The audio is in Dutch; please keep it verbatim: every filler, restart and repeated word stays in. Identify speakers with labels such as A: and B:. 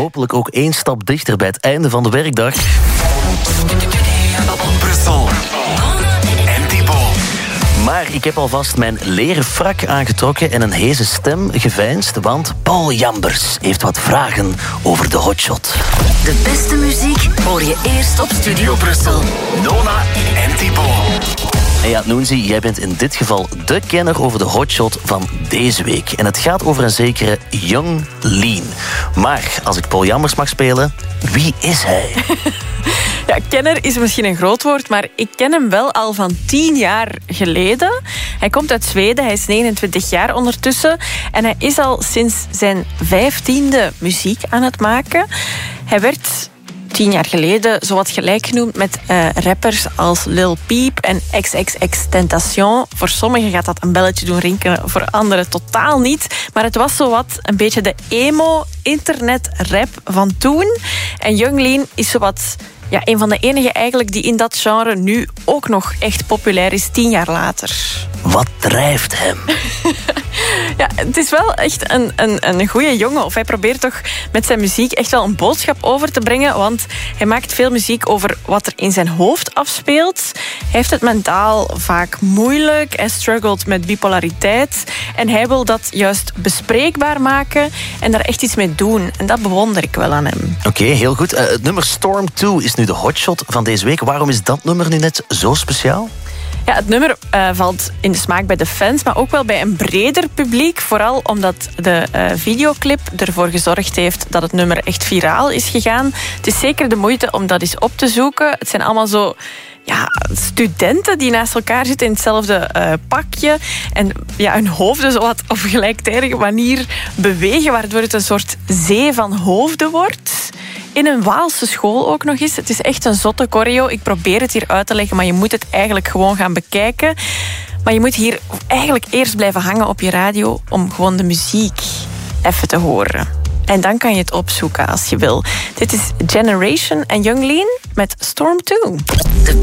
A: hopelijk ook één stap dichter bij het einde van de werkdag.
B: Brussel. En Thibaut.
A: Maar ik heb alvast mijn leren frak aangetrokken en een heze stem geveinsd, want Paul Jambers heeft wat vragen over de hotshot.
C: De beste muziek hoor je eerst op Studio Brussel.
B: Nona en Thibaut.
A: En ja, Noenzi, jij bent in dit geval de kenner over de hotshot van deze week. En het gaat over een zekere Young Lean. Maar als ik Paul Jambers mag spelen, wie is hij?
D: Ja, kenner is misschien een groot woord, maar ik ken hem wel al van tien jaar geleden. Hij komt uit Zweden, hij is negenentwintig jaar ondertussen. En hij is al sinds zijn vijftiende muziek aan het maken. Hij werd tien jaar geleden zowat gelijk genoemd met uh, rappers als Lil Peep en X X X Tentacion. Voor sommigen gaat dat een belletje doen rinkelen, voor anderen totaal niet. Maar het was zowat een beetje de emo-internet-rap van toen. En Young Lean is zowat ja, een van de enigen eigenlijk die in dat genre nu ook nog echt populair is, tien jaar later.
A: Wat drijft hem?
D: Ja, het is wel echt een, een, een goede jongen. Of hij probeert toch met zijn muziek echt wel een boodschap over te brengen. Want hij maakt veel muziek over wat er in zijn hoofd afspeelt. Hij heeft het mentaal vaak moeilijk. Hij struggelt met bipolariteit. En hij wil dat juist bespreekbaar maken en daar echt iets mee doen. En dat bewonder ik wel aan hem.
A: Oké, okay, heel goed. Uh, het nummer Storm twee is nu de hotshot van deze week. Waarom is dat nummer nu net zo speciaal?
D: Ja, het nummer uh, valt in de smaak bij de fans, maar ook wel bij een breder publiek. Vooral omdat de uh, videoclip ervoor gezorgd heeft dat het nummer echt viraal is gegaan. Het is zeker de moeite om dat eens op te zoeken. Het zijn allemaal zo ja, studenten die naast elkaar zitten in hetzelfde uh, pakje. En ja, hun hoofden zo wat op gelijktijdige manier bewegen, waardoor het een soort zee van hoofden wordt. In een Waalse school ook nog eens. Het is echt een zotte choreo. Ik probeer het hier uit te leggen, maar je moet het eigenlijk gewoon gaan bekijken. Maar je moet hier eigenlijk eerst blijven hangen op je radio om gewoon de muziek even te horen. En dan kan je het opzoeken als je wil. Dit is Generation en Young Lean met Storm twee.